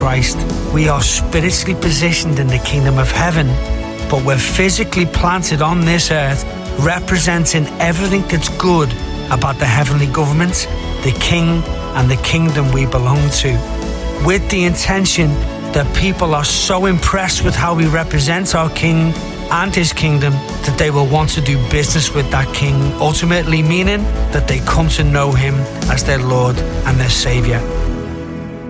Christ. We are spiritually positioned in the kingdom of heaven, but we're physically planted on this earth, representing everything that's good about the heavenly government, the king and the kingdom we belong to, with the intention that people are so impressed with how we represent our king and his kingdom that they will want to do business with that king, ultimately meaning that they come to know him as their Lord and their Savior.